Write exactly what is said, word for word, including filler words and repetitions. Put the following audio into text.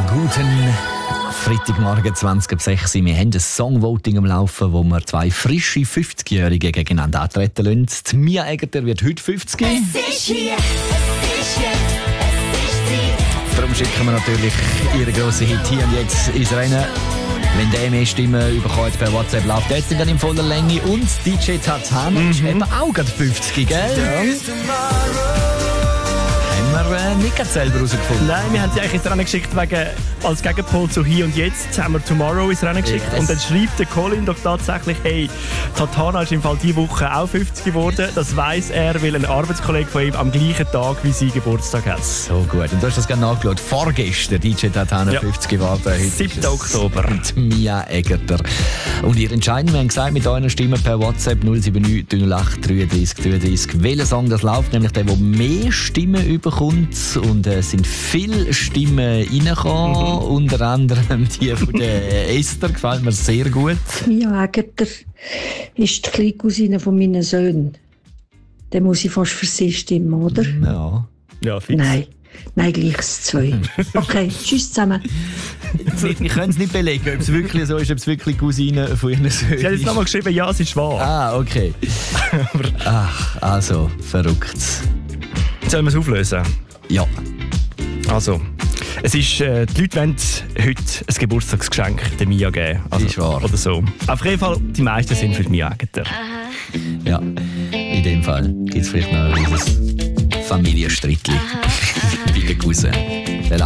Guten Freitagmorgen zwanzig ab sechs. Wir haben ein Songvoting am Laufen, wo wir zwei frische fünfzigjährige gegeneinander antreten lassen. Die Mia Egger wird heute fünfzig. Es ist hier, es ist jetzt, es ist sie. Darum schicken wir natürlich ihren grossen Hit hier und jetzt ins Rennen. Wenn der mehr Stimmen bekommt per WhatsApp, läuft der dann in voller Länge. Und D J Tatana ist eben auch gerade fünfzig, gell? Ja. Haben wir äh, nicht gerade selber herausgefunden? Nein, wir haben sie eigentlich ins Rennen geschickt, wegen, als Gegenpol zu Hier und Jetzt haben wir Tomorrow ins Rennen geschickt. Yes. Und dann schreibt der Colin doch tatsächlich, hey, Tatana ist im Fall diese Woche auch fünfzig geworden. Das weiss er, weil ein Arbeitskollege von ihm am gleichen Tag wie sie Geburtstag hat. So gut. Und du hast das gerne nachgeschaut. Vorgestern D J Tatana ja. fünfzig geworden. Heute siebten Oktober. Und Mia Eggerter. Und ihr entscheiden, wir haben gesagt, mit euren Stimmen per WhatsApp null sieben neun null acht dreiunddreißig dreiunddreißig, welcher Song das läuft, nämlich der, der mehr Stimmen bekommt. Und es äh, sind viele Stimmen reingekommen, mhm. unter anderem die von der Esther, gefällt mir sehr gut. Mia Eggerter ist die kleine Cousine von meinen Söhnen. Dann muss ich fast für sie stimmen, oder? Ja. Ja, fix. Nein. Nein, gleich das zwei. Okay, tschüss zusammen. Wir können es nicht belegen, ob es wirklich so ist, ob es wirklich Cousine von ihren Söhnen ist. Sie hat jetzt nochmal geschrieben, ja, es ist wahr. Ah, okay. Ach, also, verrückt. Sollen wir es auflösen? Ja. Also, es ist, äh, die Leute wollen heute ein Geburtstagsgeschenk der Mia geben. Also, ist wahr. Oder so. Auf jeden Fall, die meisten sind für die Mia Eggerter. Ja, in dem Fall gibt es vielleicht noch ein Familienstrittli bei den Cousins.